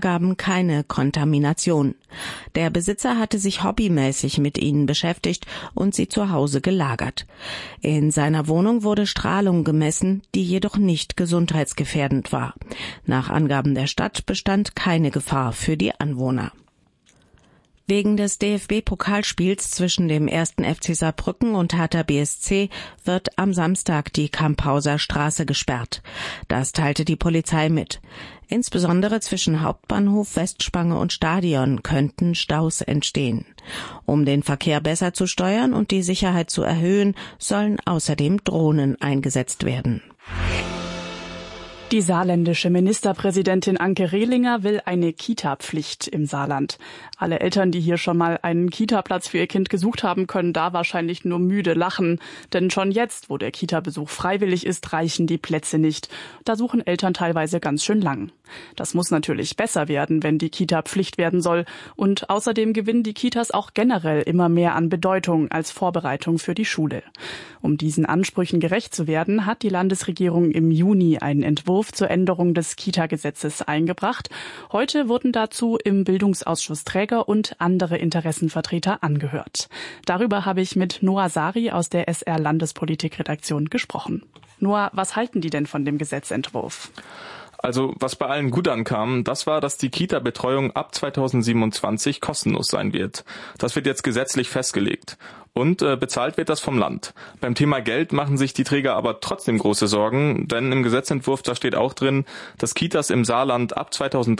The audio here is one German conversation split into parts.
ergaben keine Kontamination. Der Besitzer hatte sich hobbymäßig mit ihnen beschäftigt und sie zu Hause gelagert. In seiner Wohnung wurde Strahlung gemessen, die jedoch nicht gesundheitsgefährdend war. Nach Angaben der Stadt bestand keine Gefahr für die Anwohner. Wegen des DFB-Pokalspiels zwischen dem 1. FC Saarbrücken und Hertha BSC wird am Samstag die Camphauser Straße gesperrt. Das teilte die Polizei mit. Insbesondere zwischen Hauptbahnhof, Westspange und Stadion könnten Staus entstehen. Um den Verkehr besser zu steuern und die Sicherheit zu erhöhen, sollen außerdem Drohnen eingesetzt werden. Die saarländische Ministerpräsidentin Anke Rehlinger will eine Kita-Pflicht im Saarland. Alle Eltern, die hier schon mal einen Kita-Platz für ihr Kind gesucht haben, können da wahrscheinlich nur müde lachen. Denn schon jetzt, wo der Kita-Besuch freiwillig ist, reichen die Plätze nicht. Da suchen Eltern teilweise ganz schön lang. Das muss natürlich besser werden, wenn die Kita Pflicht werden soll. Und außerdem gewinnen die Kitas auch generell immer mehr an Bedeutung als Vorbereitung für die Schule. Um diesen Ansprüchen gerecht zu werden, hat die Landesregierung im Juni einen Entwurf zur Änderung des Kita-Gesetzes eingebracht. Heute wurden dazu im Bildungsausschuss Träger und andere Interessenvertreter angehört. Darüber habe ich mit Noah Sari aus der SR Landespolitik-Redaktion gesprochen. Noah, was halten die denn von dem Gesetzentwurf? Also, was bei allen gut ankam, das war, dass die Kita-Betreuung ab 2027 kostenlos sein wird. Das wird jetzt gesetzlich festgelegt. Und bezahlt wird das vom Land. Beim Thema Geld machen sich die Träger aber trotzdem große Sorgen, denn im Gesetzentwurf, da steht auch drin, dass Kitas im Saarland ab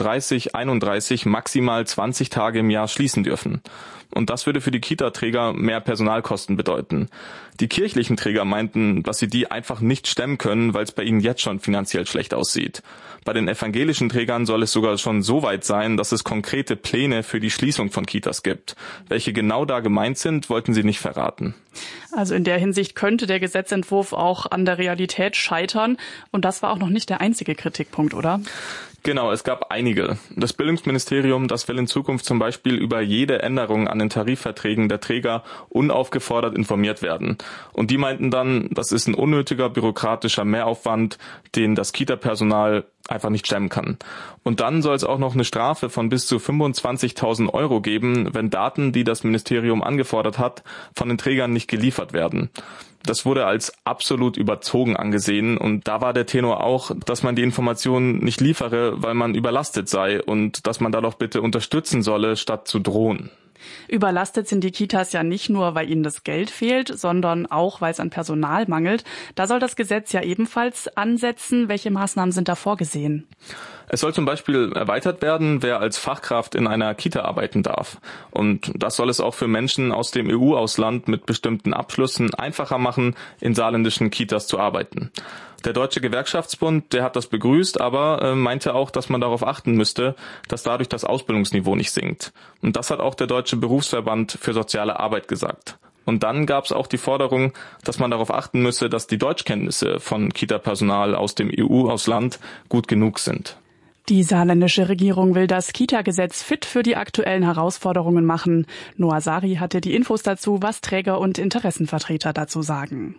2030/31 maximal 20 Tage im Jahr schließen dürfen. Und das würde für die Kita-Träger mehr Personalkosten bedeuten. Die kirchlichen Träger meinten, dass sie die einfach nicht stemmen können, weil es bei ihnen jetzt schon finanziell schlecht aussieht. Bei den evangelischen Trägern soll es sogar schon so weit sein, dass es konkrete Pläne für die Schließung von Kitas gibt. Welche genau da gemeint sind, wollten sie nicht verraten. Also in der Hinsicht könnte der Gesetzentwurf auch an der Realität scheitern. Und das war auch noch nicht der einzige Kritikpunkt, oder? Genau, es gab einige. Das Bildungsministerium, das will in Zukunft zum Beispiel über jede Änderung an den Tarifverträgen der Träger unaufgefordert informiert werden. Und die meinten dann, das ist ein unnötiger bürokratischer Mehraufwand, den das Kita-Personal einfach nicht stemmen kann. Und dann soll es auch noch eine Strafe von bis zu 25.000 Euro geben, wenn Daten, die das Ministerium angefordert hat, von den Trägern nicht geliefert werden. Das wurde als absolut überzogen angesehen und da war der Tenor auch, dass man die Informationen nicht liefere, weil man überlastet sei und dass man da doch bitte unterstützen solle, statt zu drohen. Überlastet sind die Kitas ja nicht nur, weil ihnen das Geld fehlt, sondern auch, weil es an Personal mangelt. Da soll das Gesetz ja ebenfalls ansetzen. Welche Maßnahmen sind da vorgesehen? Es soll zum Beispiel erweitert werden, wer als Fachkraft in einer Kita arbeiten darf. Und das soll es auch für Menschen aus dem EU-Ausland mit bestimmten Abschlüssen einfacher machen, in saarländischen Kitas zu arbeiten. Der Deutsche Gewerkschaftsbund, der hat das begrüßt, aber meinte auch, dass man darauf achten müsste, dass dadurch das Ausbildungsniveau nicht sinkt. Und das hat auch der Deutsche Berufsverband für soziale Arbeit gesagt. Und dann gab es auch die Forderung, dass man darauf achten müsse, dass die Deutschkenntnisse von Kita-Personal aus dem EU-Ausland gut genug sind. Die saarländische Regierung will das Kita-Gesetz fit für die aktuellen Herausforderungen machen. Noah Sari hatte die Infos dazu, was Träger und Interessenvertreter dazu sagen.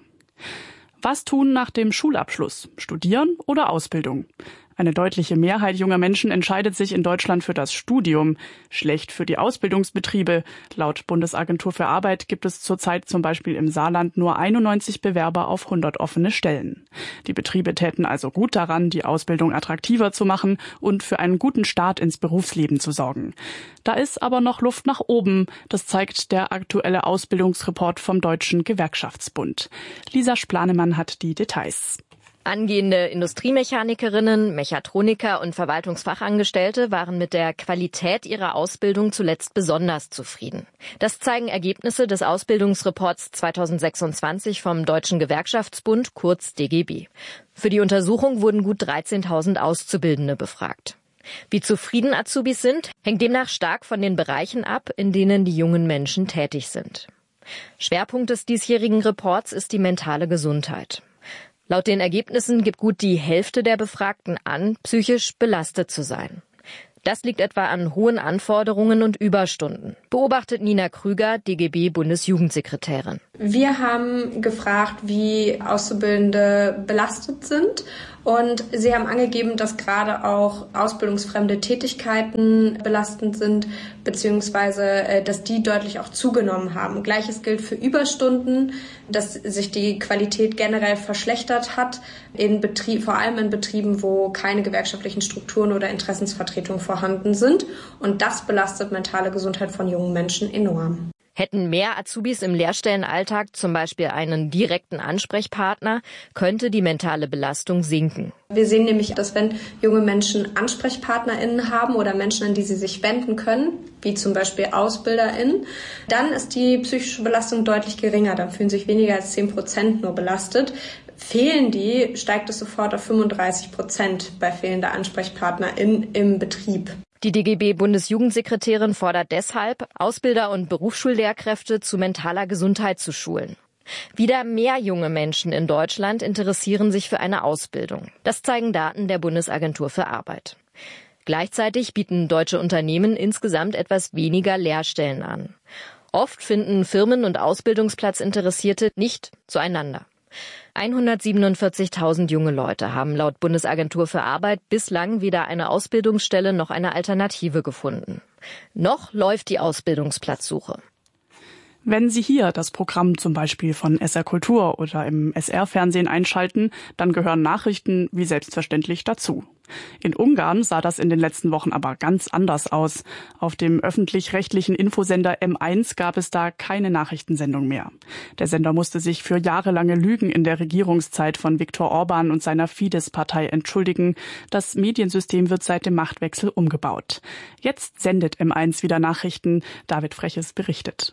Was tun nach dem Schulabschluss? Studieren oder Ausbildung? Eine deutliche Mehrheit junger Menschen entscheidet sich in Deutschland für das Studium. Schlecht für die Ausbildungsbetriebe. Laut Bundesagentur für Arbeit gibt es zurzeit zum Beispiel im Saarland nur 91 Bewerber auf 100 offene Stellen. Die Betriebe täten also gut daran, die Ausbildung attraktiver zu machen und für einen guten Start ins Berufsleben zu sorgen. Da ist aber noch Luft nach oben. Das zeigt der aktuelle Ausbildungsreport vom Deutschen Gewerkschaftsbund. Lisa Splanemann hat die Details. Angehende Industriemechanikerinnen, Mechatroniker und Verwaltungsfachangestellte waren mit der Qualität ihrer Ausbildung zuletzt besonders zufrieden. Das zeigen Ergebnisse des Ausbildungsreports 2026 vom Deutschen Gewerkschaftsbund, kurz DGB. Für die Untersuchung wurden gut 13.000 Auszubildende befragt. Wie zufrieden Azubis sind, hängt demnach stark von den Bereichen ab, in denen die jungen Menschen tätig sind. Schwerpunkt des diesjährigen Reports ist die mentale Gesundheit. Laut den Ergebnissen gibt gut die Hälfte der Befragten an, psychisch belastet zu sein. Das liegt etwa an hohen Anforderungen und Überstunden, beobachtet Nina Krüger, DGB-Bundesjugendsekretärin. Wir haben gefragt, wie Auszubildende belastet sind. Und sie haben angegeben, dass gerade auch ausbildungsfremde Tätigkeiten belastend sind, beziehungsweise dass die deutlich auch zugenommen haben. Gleiches gilt für Überstunden, dass sich die Qualität generell verschlechtert hat, vor allem in Betrieben, wo keine gewerkschaftlichen Strukturen oder Interessensvertretungen vorhanden sind. Und das belastet mentale Gesundheit von jungen Menschen enorm. Hätten mehr Azubis im Lehrstellenalltag zum Beispiel einen direkten Ansprechpartner, könnte die mentale Belastung sinken. Wir sehen nämlich, dass wenn junge Menschen AnsprechpartnerInnen haben oder Menschen, an die sie sich wenden können, wie zum Beispiel AusbilderInnen, dann ist die psychische Belastung deutlich geringer. Dann fühlen sich weniger als 10% nur belastet. Fehlen die, steigt es sofort auf 35% bei fehlender AnsprechpartnerInnen im Betrieb. Die DGB-Bundesjugendsekretärin fordert deshalb, Ausbilder und Berufsschullehrkräfte zu mentaler Gesundheit zu schulen. Wieder mehr junge Menschen in Deutschland interessieren sich für eine Ausbildung. Das zeigen Daten der Bundesagentur für Arbeit. Gleichzeitig bieten deutsche Unternehmen insgesamt etwas weniger Lehrstellen an. Oft finden Firmen und Ausbildungsplatzinteressierte nicht zueinander. 147.000 junge Leute haben laut Bundesagentur für Arbeit bislang weder eine Ausbildungsstelle noch eine Alternative gefunden. Noch läuft die Ausbildungsplatzsuche. Wenn Sie hier das Programm zum Beispiel von SR Kultur oder im SR-Fernsehen einschalten, dann gehören Nachrichten wie selbstverständlich dazu. In Ungarn sah das in den letzten Wochen aber ganz anders aus. Auf dem öffentlich-rechtlichen Infosender M1 gab es da keine Nachrichtensendung mehr. Der Sender musste sich für jahrelange Lügen in der Regierungszeit von Viktor Orban und seiner Fidesz-Partei entschuldigen. Das Mediensystem wird seit dem Machtwechsel umgebaut. Jetzt sendet M1 wieder Nachrichten. David Freches berichtet.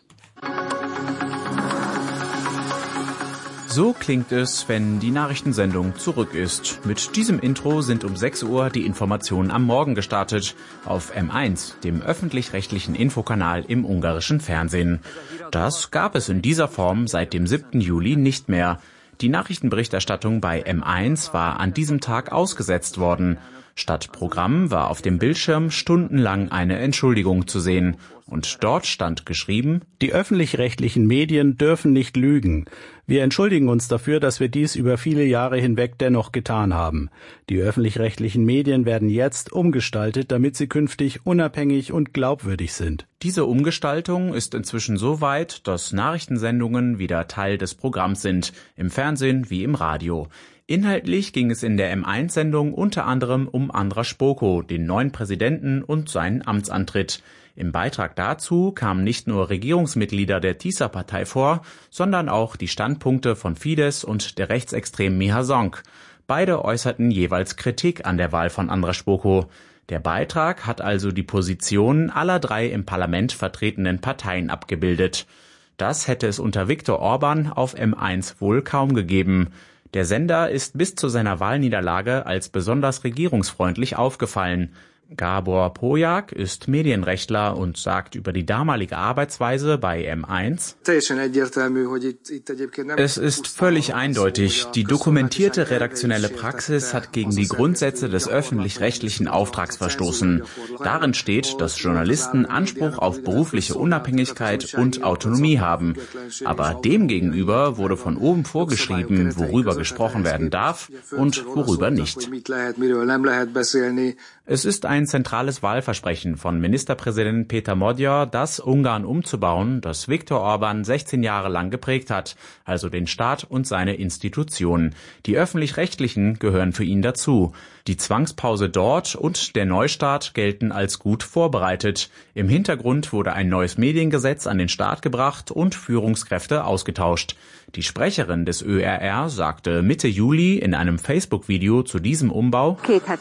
So klingt es, wenn die Nachrichtensendung zurück ist. Mit diesem Intro sind um 6 Uhr die Informationen am Morgen gestartet. Auf M1, dem öffentlich-rechtlichen Infokanal im ungarischen Fernsehen. Das gab es in dieser Form seit dem 7. Juli nicht mehr. Die Nachrichtenberichterstattung bei M1 war an diesem Tag ausgesetzt worden. Statt Programm war auf dem Bildschirm stundenlang eine Entschuldigung zu sehen. Und dort stand geschrieben: Die öffentlich-rechtlichen Medien dürfen nicht lügen. Wir entschuldigen uns dafür, dass wir dies über viele Jahre hinweg dennoch getan haben. Die öffentlich-rechtlichen Medien werden jetzt umgestaltet, damit sie künftig unabhängig und glaubwürdig sind. Diese Umgestaltung ist inzwischen so weit, dass Nachrichtensendungen wieder Teil des Programms sind, im Fernsehen wie im Radio. Inhaltlich ging es in der M1-Sendung unter anderem um Andras Spoko, den neuen Präsidenten und seinen Amtsantritt. Im Beitrag dazu kamen nicht nur Regierungsmitglieder der TISA-Partei vor, sondern auch die Standpunkte von Fidesz und der rechtsextremen Miha Sonk. Beide äußerten jeweils Kritik an der Wahl von Andras Spoko. Der Beitrag hat also die Positionen aller 3 im Parlament vertretenen Parteien abgebildet. Das hätte es unter Viktor Orban auf M1 wohl kaum gegeben. Der Sender ist bis zu seiner Wahlniederlage als besonders regierungsfreundlich aufgefallen. Gabor Pojak ist Medienrechtler und sagt über die damalige Arbeitsweise bei M1: Es ist völlig eindeutig, die dokumentierte redaktionelle Praxis hat gegen die Grundsätze des öffentlich-rechtlichen Auftrags verstoßen. Darin steht, dass Journalisten Anspruch auf berufliche Unabhängigkeit und Autonomie haben. Aber demgegenüber wurde von oben vorgeschrieben, worüber gesprochen werden darf und worüber nicht. Es ist ein zentrales Wahlversprechen von Ministerpräsident Peter Magyar, das Ungarn umzubauen, das Viktor Orban 16 Jahre lang geprägt hat, also den Staat und seine Institutionen. Die öffentlich-rechtlichen gehören für ihn dazu. Die Zwangspause dort und der Neustart gelten als gut vorbereitet. Im Hintergrund wurde ein neues Mediengesetz an den Start gebracht und Führungskräfte ausgetauscht. Die Sprecherin des ÖRR sagte Mitte Juli in einem Facebook-Video zu diesem Umbau: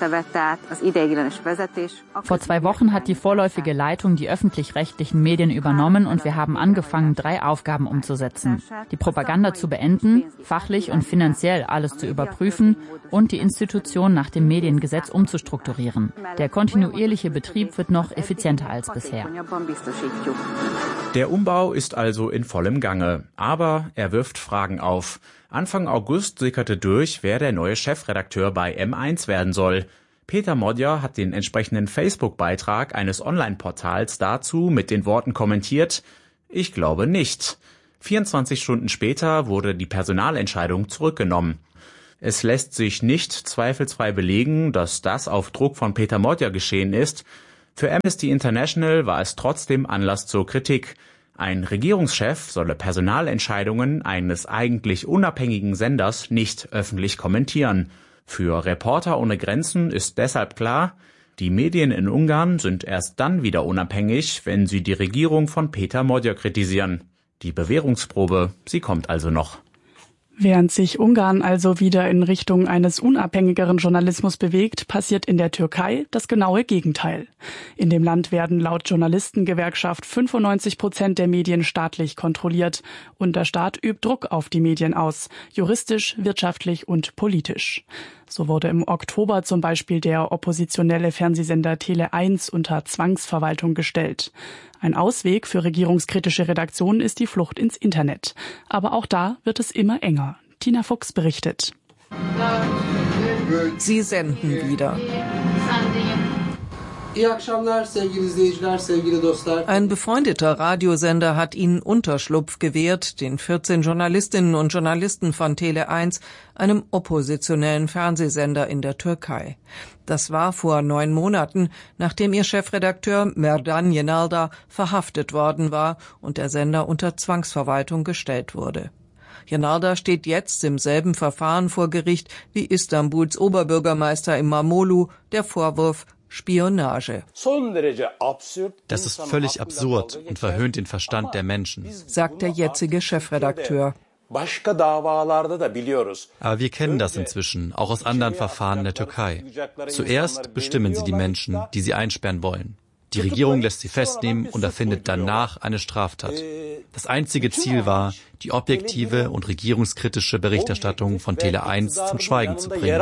Vor 2 Wochen hat die vorläufige Leitung die öffentlich-rechtlichen Medien übernommen und wir haben angefangen, 3 Aufgaben umzusetzen. Die Propaganda zu beenden, fachlich und finanziell alles zu überprüfen und die Institution nach dem Mediengesetz umzustrukturieren. Der kontinuierliche Betrieb wird noch effizienter als bisher. Der Umbau ist also in vollem Gange, aber er wirft Fragen auf. Anfang August sickerte durch, wer der neue Chefredakteur bei M1 werden soll. Peter Magyar hat den entsprechenden Facebook-Beitrag eines Online-Portals dazu mit den Worten kommentiert: Ich glaube nicht. 24 Stunden später wurde die Personalentscheidung zurückgenommen. Es lässt sich nicht zweifelsfrei belegen, dass das auf Druck von Peter Modja geschehen ist. Für Amnesty International war es trotzdem Anlass zur Kritik. Ein Regierungschef solle Personalentscheidungen eines eigentlich unabhängigen Senders nicht öffentlich kommentieren. Für Reporter ohne Grenzen ist deshalb klar, die Medien in Ungarn sind erst dann wieder unabhängig, wenn sie die Regierung von Peter Modja kritisieren. Die Bewährungsprobe, sie kommt also noch. Während sich Ungarn also wieder in Richtung eines unabhängigeren Journalismus bewegt, passiert in der Türkei das genaue Gegenteil. In dem Land werden laut Journalistengewerkschaft 95% der Medien staatlich kontrolliert und der Staat übt Druck auf die Medien aus, juristisch, wirtschaftlich und politisch. So wurde im Oktober zum Beispiel der oppositionelle Fernsehsender Tele1 unter Zwangsverwaltung gestellt. Ein Ausweg für regierungskritische Redaktionen ist die Flucht ins Internet. Aber auch da wird es immer enger. Tina Fuchs berichtet. Sie senden wieder. Ein befreundeter Radiosender hat ihnen Unterschlupf gewährt, den 14 Journalistinnen und Journalisten von Tele1, einem oppositionellen Fernsehsender in der Türkei. Das war vor 9 Monaten, nachdem ihr Chefredakteur Merdan Yenalda verhaftet worden war und der Sender unter Zwangsverwaltung gestellt wurde. Yenalda steht jetzt im selben Verfahren vor Gericht wie Istanbuls Oberbürgermeister İmamoğlu, der Vorwurf Spionage. Das ist völlig absurd und verhöhnt den Verstand der Menschen, sagt der jetzige Chefredakteur. Aber wir kennen das inzwischen, auch aus anderen Verfahren in der Türkei. Zuerst bestimmen sie die Menschen, die sie einsperren wollen. Die Regierung lässt sie festnehmen und erfindet danach eine Straftat. Das einzige Ziel war, die objektive und regierungskritische Berichterstattung von Tele1 zum Schweigen zu bringen.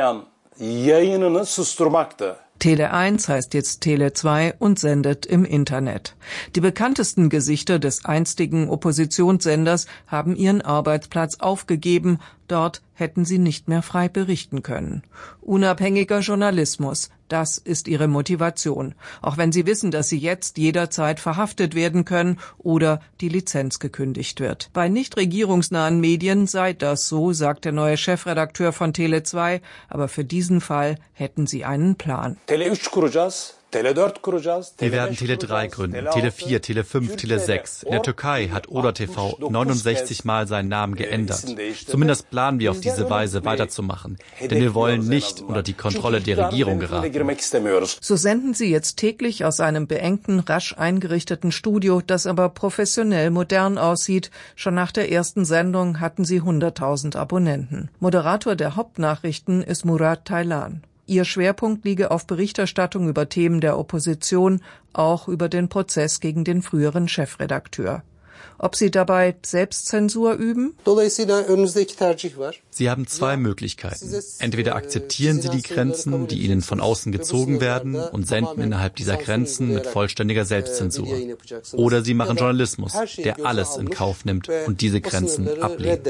Tele1 heißt jetzt Tele2 und sendet im Internet. Die bekanntesten Gesichter des einstigen Oppositionssenders haben ihren Arbeitsplatz aufgegeben. Dort hätten sie nicht mehr frei berichten können. Unabhängiger Journalismus, das ist ihre Motivation. Auch wenn sie wissen, dass sie jetzt jederzeit verhaftet werden können oder die Lizenz gekündigt wird. Bei nicht regierungsnahen Medien sei das so, sagt der neue Chefredakteur von Tele2. Aber für diesen Fall hätten sie einen Plan. Wir werden Tele3 gründen, Tele4, Tele5, Tele6. In der Türkei hat Oder TV 69 Mal seinen Namen geändert. Zumindest planen wir auf diese Weise weiterzumachen, denn wir wollen nicht unter die Kontrolle der Regierung geraten. So senden sie jetzt täglich aus einem beengten, rasch eingerichteten Studio, das aber professionell modern aussieht. Schon nach der ersten Sendung hatten sie 100.000 Abonnenten. Moderator der Hauptnachrichten ist Murat Taylan. Ihr Schwerpunkt liege auf Berichterstattung über Themen der Opposition, auch über den Prozess gegen den früheren Chefredakteur. Ob sie dabei Selbstzensur üben? Sie haben 2 Möglichkeiten. Entweder akzeptieren Sie die Grenzen, die Ihnen von außen gezogen werden, und senden innerhalb dieser Grenzen mit vollständiger Selbstzensur. Oder Sie machen Journalismus, der alles in Kauf nimmt und diese Grenzen ablehnt,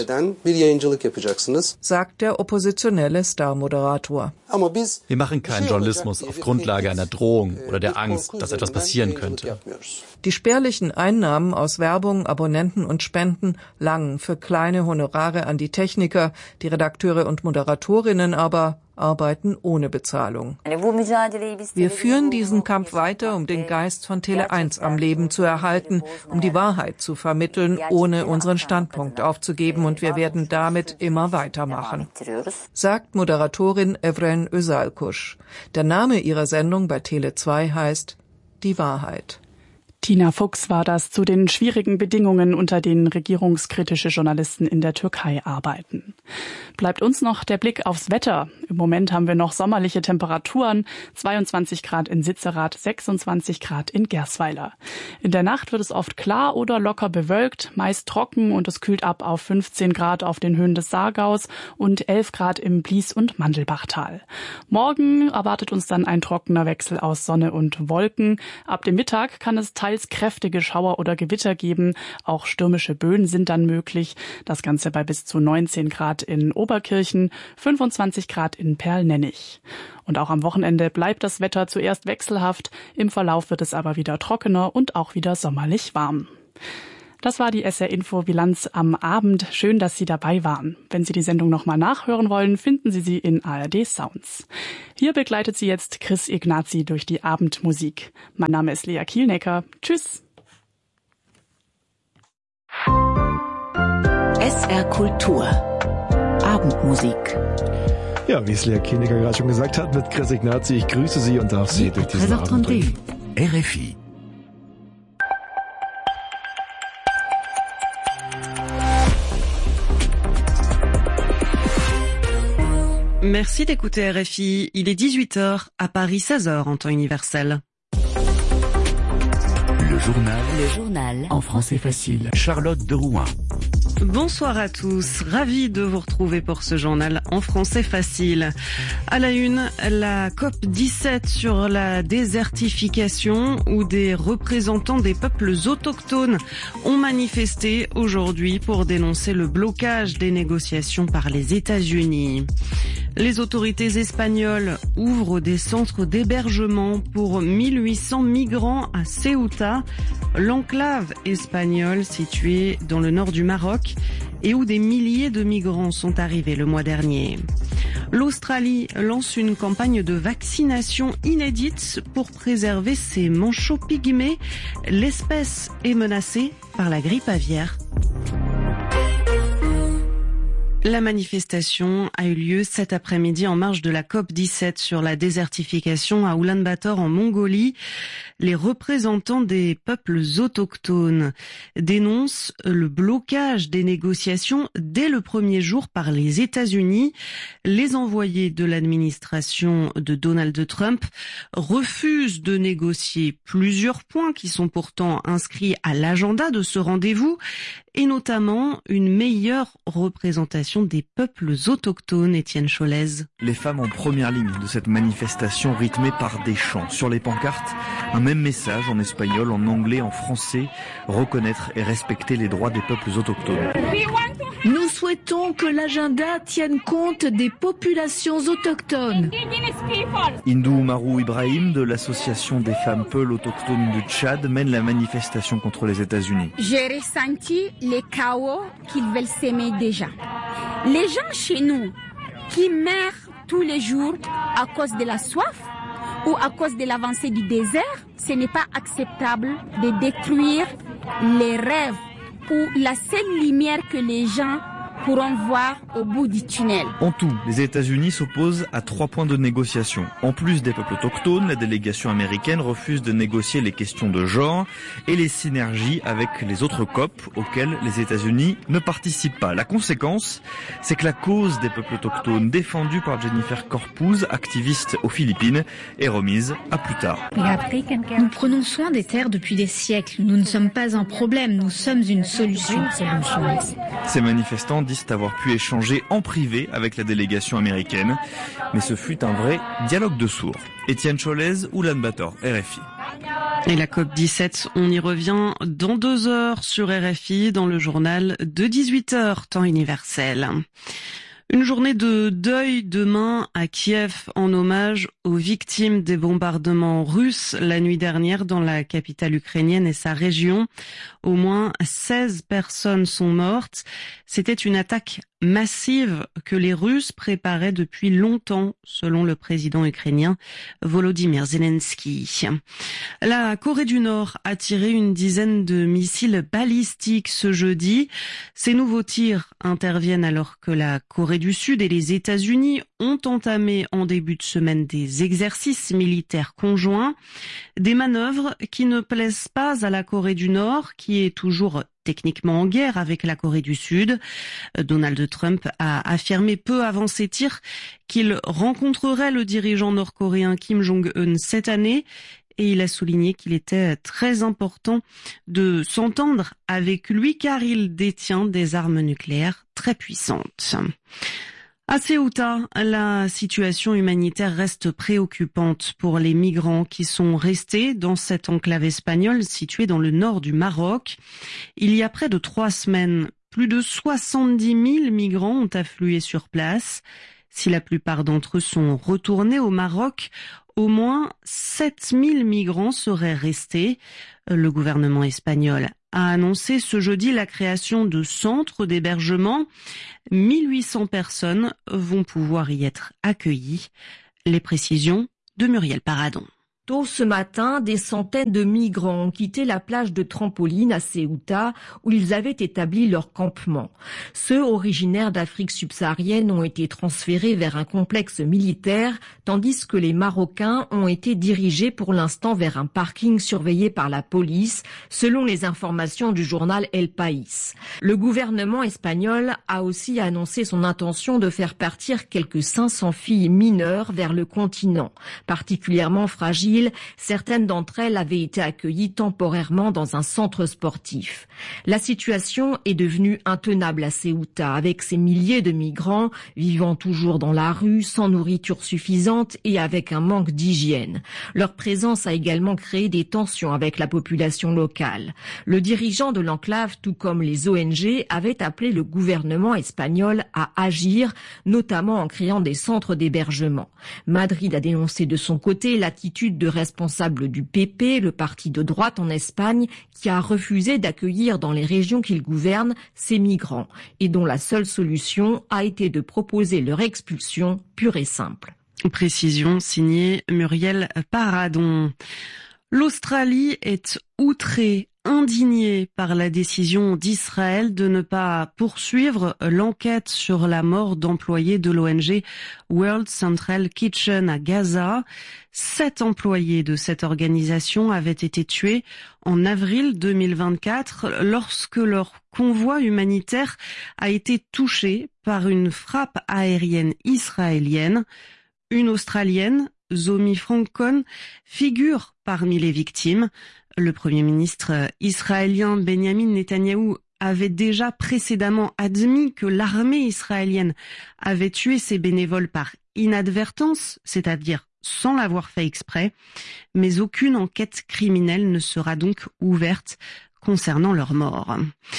sagt der oppositionelle Star-Moderator. Wir machen keinen Journalismus auf Grundlage einer Drohung oder der Angst, dass etwas passieren könnte. Die spärlichen Einnahmen aus Werbung, Abonnenten und Spenden langen für kleine Honorare an die Techniker. Die Redakteure und Moderatorinnen aber arbeiten ohne Bezahlung. Wir führen diesen Kampf weiter, um den Geist von Tele1 am Leben zu erhalten, um die Wahrheit zu vermitteln, ohne unseren Standpunkt aufzugeben, und wir werden damit immer weitermachen, sagt Moderatorin Evren Özalkuş. Der Name ihrer Sendung bei Tele2 heißt Die Wahrheit. Tina Fuchs war das zu den schwierigen Bedingungen, unter denen regierungskritische Journalisten in der Türkei arbeiten. Bleibt uns noch der Blick aufs Wetter. Im Moment haben wir noch sommerliche Temperaturen, 22 Grad in Sitzerath, 26 Grad in Gersweiler. In der Nacht wird es oft klar oder locker bewölkt, meist trocken, und es kühlt ab auf 15 Grad auf den Höhen des Saargaus und 11 Grad im Blies- und Mandelbachtal. Morgen erwartet uns dann ein trockener Wechsel aus Sonne und Wolken. Ab dem Mittag kann es teils kräftige Schauer oder Gewitter geben. Auch stürmische Böen sind dann möglich. Das Ganze bei bis zu 19 Grad in Oberkirchen, 25 Grad in Perlnennich. Und auch am Wochenende bleibt das Wetter zuerst wechselhaft. Im Verlauf wird es aber wieder trockener und auch wieder sommerlich warm. Das war die SR-Info-Bilanz am Abend. Schön, dass Sie dabei waren. Wenn Sie die Sendung nochmal nachhören wollen, finden Sie sie in ARD Sounds. Hier begleitet Sie jetzt Chris Ignazi durch die Abendmusik. Mein Name ist Lea Kielnecker. Tschüss. SR Kultur. Abendmusik. Ja, wie es Lea Kielnecker gerade schon gesagt hat, mit Chris Ignazi. Ich grüße Sie und darf Sie durch diesen Abend bringen. RFI. Merci d'écouter RFI. Il est 18h, à Paris 16h en temps universel. Le journal en français facile. Charlotte de Rouen. Bonsoir à tous, ravi de vous retrouver pour ce journal en français facile. À la une, la COP17 sur la désertification où des représentants des peuples autochtones ont manifesté aujourd'hui pour dénoncer le blocage des négociations par les États-Unis. Les autorités espagnoles ouvrent des centres d'hébergement pour 1800 migrants à Ceuta, l'enclave espagnole située dans le nord du Maroc et où des milliers de migrants sont arrivés le mois dernier. L'Australie lance une campagne de vaccination inédite pour préserver ses manchots pygmées. L'espèce est menacée par la grippe aviaire. La manifestation a eu lieu cet après-midi en marge de la COP17 sur la désertification à Oulan-Bator en Mongolie. Les représentants des peuples autochtones dénoncent le blocage des négociations dès le premier jour par les États-Unis. Les envoyés de l'administration de Donald Trump refusent de négocier plusieurs points qui sont pourtant inscrits à l'agenda de ce rendez-vous, et notamment une meilleure représentation des peuples autochtones. Étienne Cholez. Les femmes en première ligne de cette manifestation rythmée par des chants. Sur les pancartes, un même message en espagnol, en anglais, en français, reconnaître et respecter les droits des peuples autochtones. Nous souhaitons que l'agenda tienne compte des populations autochtones. Hindou Marou Ibrahim de l'association des femmes Peuls autochtones du Tchad mène la manifestation contre les États-Unis. J'ai ressenti les chaos qu'ils veulent s'aimer déjà. Les gens chez nous qui meurent tous les jours à cause de la soif ou à cause de l'avancée du désert, ce n'est pas acceptable de détruire les rêves ou la seule lumière que les gens pourront voir au bout du tunnel. En tout, les États-Unis s'opposent à 3 points de négociation. En plus des peuples autochtones, la délégation américaine refuse de négocier les questions de genre et les synergies avec les autres COP auxquelles les États-Unis ne participent pas. La conséquence, c'est que la cause des peuples autochtones défendue par Jennifer Corpuz, activiste aux Philippines, est remise à plus tard. Nous prenons soin des terres depuis des siècles. Nous ne sommes pas un problème, nous sommes une solution. Ces manifestants disent avoir pu échanger en privé avec la délégation américaine, mais ce fut un vrai dialogue de sourds. Étienne Cholez, Oulan-Bator, RFI. Et la COP17, on y revient dans 2 heures sur RFI dans le journal de 18h, temps universel. Une journée de deuil demain à Kiev en hommage aux victimes des bombardements russes la nuit dernière dans la capitale ukrainienne et sa région. Au moins 16 personnes sont mortes. C'était une attaque massive que les Russes préparaient depuis longtemps, selon le président ukrainien Volodymyr Zelensky. La Corée du Nord a tiré une dizaine de missiles balistiques ce jeudi. Ces nouveaux tirs interviennent alors que la Corée du Sud et les États-Unis ont entamé en début de semaine des exercices militaires conjoints, des manœuvres qui ne plaisent pas à la Corée du Nord, qui est toujours techniquement en guerre avec la Corée du Sud. Donald Trump a affirmé peu avant ces tirs qu'il rencontrerait le dirigeant nord-coréen Kim Jong-un cette année, et il a souligné qu'il était très important de s'entendre avec lui car il détient des armes nucléaires très puissantes. À Ceuta, la situation humanitaire reste préoccupante pour les migrants qui sont restés dans cette enclave espagnole située dans le nord du Maroc. Il y a près de 3 semaines, plus de 70 000 migrants ont afflué sur place. Si la plupart d'entre eux sont retournés au Maroc, au moins 7000 migrants seraient restés. Le gouvernement espagnol a annoncé ce jeudi la création de centres d'hébergement. 1800 personnes vont pouvoir y être accueillies. Les précisions de Muriel Paradon. Tôt ce matin, des centaines de migrants ont quitté la plage de Trampoline à Ceuta, où ils avaient établi leur campement. Ceux originaires d'Afrique subsaharienne ont été transférés vers un complexe militaire, tandis que les Marocains ont été dirigés pour l'instant vers un parking surveillé par la police, selon les informations du journal El País. Le gouvernement espagnol a aussi annoncé son intention de faire partir quelques 500 filles mineures vers le continent, particulièrement fragiles. Certaines d'entre elles avaient été accueillies temporairement dans un centre sportif. La situation est devenue intenable à Ceuta, avec ces milliers de migrants vivant toujours dans la rue, sans nourriture suffisante et avec un manque d'hygiène. Leur présence a également créé des tensions avec la population locale. Le dirigeant de l'enclave, tout comme les ONG, avait appelé le gouvernement espagnol à agir, notamment en créant des centres d'hébergement. Madrid a dénoncé de son côté l'attitude de responsable du PP, le parti de droite en Espagne, qui a refusé d'accueillir dans les régions qu'il gouverne ces migrants et dont la seule solution a été de proposer leur expulsion pure et simple. Précision signée Muriel Paradon. L'Australie est outrée, indignée par la décision d'Israël de ne pas poursuivre l'enquête sur la mort d'employés de l'ONG World Central Kitchen à Gaza. 7 employés de cette organisation avaient été tués en avril 2024 lorsque leur convoi humanitaire a été touché par une frappe aérienne israélienne. Une Australienne, Zomi Francon, figure parmi les victimes. Le Premier ministre israélien Benjamin Netanyahou avait déjà précédemment admis que l'armée israélienne avait tué ses bénévoles par inadvertance, c'est-à-dire sans l'avoir fait exprès, mais aucune enquête criminelle ne sera donc ouverte concernant leur mort.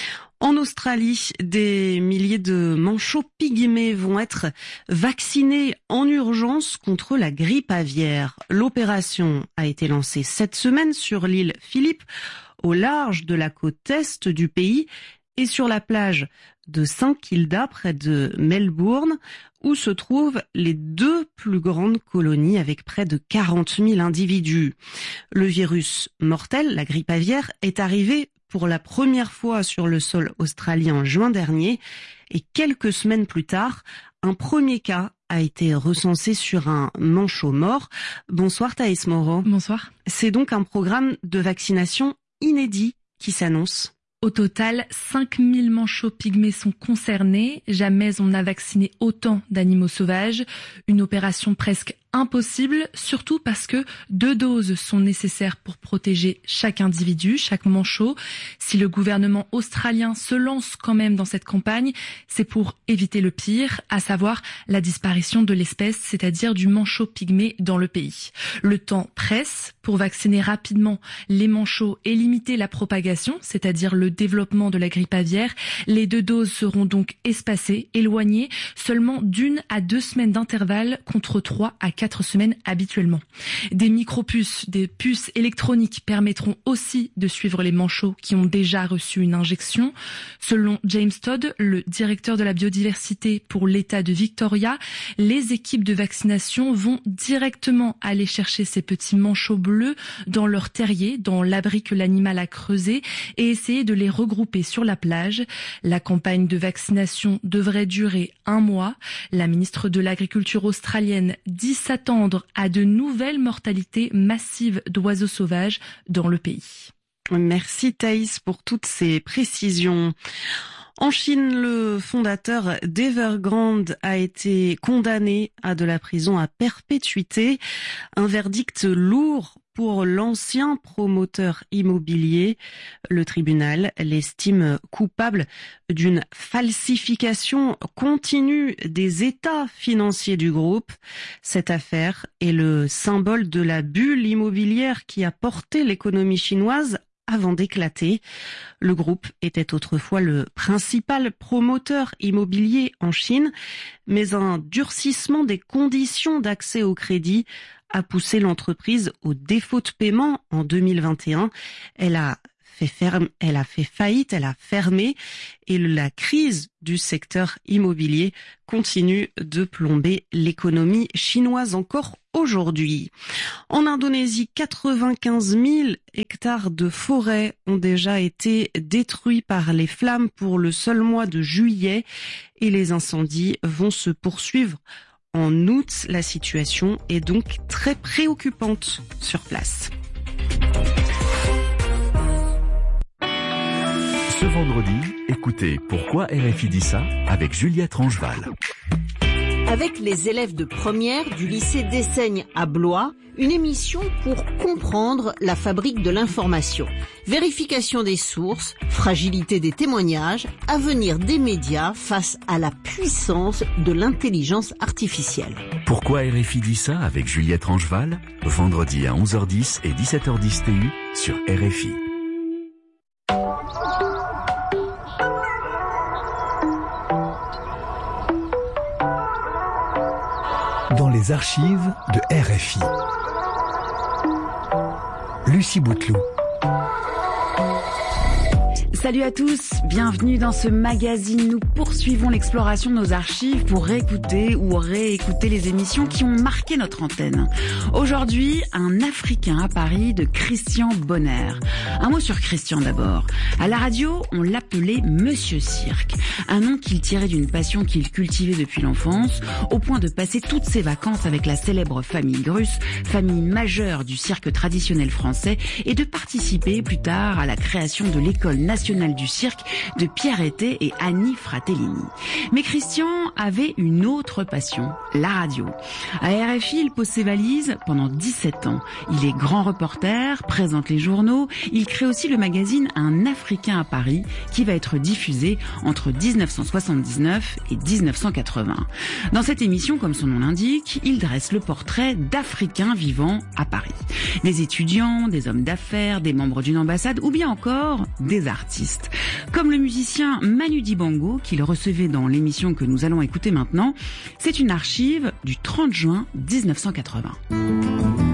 En Australie, des milliers de manchots pygmées vont être vaccinés en urgence contre la grippe aviaire. L'opération a été lancée cette semaine sur l'île Phillip, au large de la côte est du pays, et sur la plage de St Kilda, près de Melbourne, où se trouvent les 2 plus grandes colonies avec près de 40 000 individus. Le virus mortel, la grippe aviaire, est arrivé pour la première fois sur le sol australien en juin dernier, et quelques semaines plus tard, un premier cas a été recensé sur un manchot mort. Bonsoir Thaïs Moreau. Bonsoir. C'est donc un programme de vaccination inédit qui s'annonce. Au total, 5000 manchots pygmées sont concernés. Jamais on n'a vacciné autant d'animaux sauvages. Une opération presque impossible, surtout parce que 2 doses sont nécessaires pour protéger chaque individu, chaque manchot. Si le gouvernement australien se lance quand même dans cette campagne, c'est pour éviter le pire, à savoir la disparition de l'espèce, c'est-à-dire du manchot pygmée dans le pays. Le temps presse pour vacciner rapidement les manchots et limiter la propagation, c'est-à-dire le développement de la grippe aviaire. Les 2 doses seront donc espacées, éloignées, seulement d'1 à 2 semaines d'intervalle contre 3 à 4 semaines habituellement. Des micropuces, des puces électroniques permettront aussi de suivre les manchots qui ont déjà reçu une injection. Selon James Todd, le directeur de la biodiversité pour l'État de Victoria, les équipes de vaccination vont directement aller chercher ces petits manchots bleus dans leur terrier, dans l'abri que l'animal a creusé, et essayer de les regrouper sur la plage. La campagne de vaccination devrait durer 1 mois. La ministre de l'Agriculture australienne dit s'attendre à de nouvelles mortalités massives d'oiseaux sauvages dans le pays. Merci Thaïs pour toutes ces précisions. En Chine, le fondateur d'Evergrande a été condamné à de la prison à perpétuité. Un verdict lourd pour l'ancien promoteur immobilier. Le tribunal l'estime coupable d'une falsification continue des états financiers du groupe. Cette affaire est le symbole de la bulle immobilière qui a porté l'économie chinoise avant d'éclater. Le groupe était autrefois le principal promoteur immobilier en Chine, mais un durcissement des conditions d'accès au crédit a poussé l'entreprise au défaut de paiement en 2021. Elle a fait faillite, elle a fermé et la crise du secteur immobilier continue de plomber l'économie chinoise encore aujourd'hui. En Indonésie, 95 000 hectares de forêt ont déjà été détruits par les flammes pour le seul mois de juillet et les incendies vont se poursuivre en août. La situation est donc très préoccupante sur place. Ce vendredi, écoutez Pourquoi RFI dit ça avec Juliette Rangeval. Avec les élèves de première du lycée d'Essaigne à Blois, une émission pour comprendre la fabrique de l'information. Vérification des sources, fragilité des témoignages, avenir des médias face à la puissance de l'intelligence artificielle. Pourquoi RFI dit ça avec Juliette Rangeval, vendredi à 11h10 et 17h10 TU sur RFI. Dans les archives de RFI. Lucie Bouteloup. Salut à tous, bienvenue dans ce magazine. Nous poursuivons l'exploration de nos archives pour réécouter ou réécouter les émissions qui ont marqué notre antenne. Aujourd'hui, un Africain à Paris de Christian Bonner. Un mot sur Christian d'abord. À la radio, on l'appelait Monsieur Cirque, un nom qu'il tirait d'une passion qu'il cultivait depuis l'enfance, au point de passer toutes ses vacances avec la célèbre famille Grus, famille majeure du cirque traditionnel français, et de participer plus tard à la création de l'école nationale du cirque de Pierre Hété et Annie Fratellini. Mais Christian avait une autre passion, la radio. À RFI, il pose ses valises pendant 17 ans. Il est grand reporter, présente les journaux. Il crée aussi le magazine Un Africain à Paris qui va être diffusé entre 1979 et 1980. Dans cette émission, comme son nom l'indique, il dresse le portrait d'Africains vivant à Paris. Des étudiants, des hommes d'affaires, des membres d'une ambassade ou bien encore des artistes. Comme le musicien Manu Dibango, qu'il recevait dans l'émission que nous allons écouter maintenant. C'est une archive du 30 juin 1980.